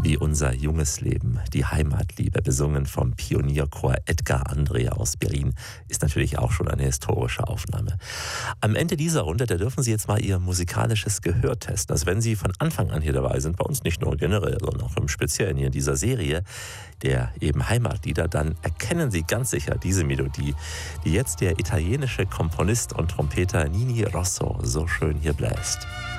Wie unser junges Leben, die Heimatliebe, besungen vom Pionierchor Edgar André aus Berlin, ist natürlich auch schon eine historische Aufnahme. Am Ende dieser Runde, da dürfen Sie jetzt mal Ihr musikalisches Gehör testen. Also wenn Sie von Anfang an hier dabei sind, bei uns nicht nur generell, sondern auch im Speziellen hier in dieser Serie, der eben Heimatlieder, dann erkennen Sie ganz sicher diese Melodie, die jetzt der italienische Komponist und Trompeter Nini Rosso so schön hier bläst.